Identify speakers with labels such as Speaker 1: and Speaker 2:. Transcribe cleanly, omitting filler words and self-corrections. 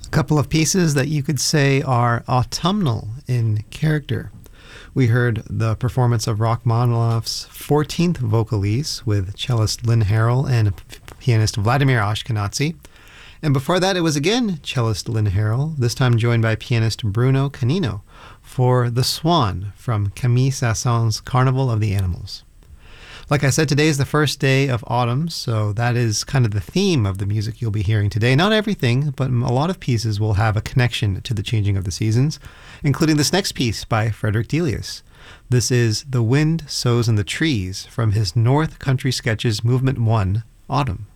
Speaker 1: A couple of pieces that you could say are autumnal in character. We heard the performance of Rachmaninoff's 14th Vocalise with cellist Lynn Harrell and pianist Vladimir Ashkenazy. And before that, it was again cellist Lynn Harrell, this time joined by pianist Bruno Canino, for The Swan from Camille Saint-Saëns' Carnival of the Animals. Like I said, today is the first day of autumn, so that is kind of the theme of the music you'll be hearing today. Not everything, but a lot of pieces will have a connection to the changing of the seasons, including this next piece by Frederick Delius. This is The Wind Sows in the Trees from his North Country Sketches Movement 1, Autumn.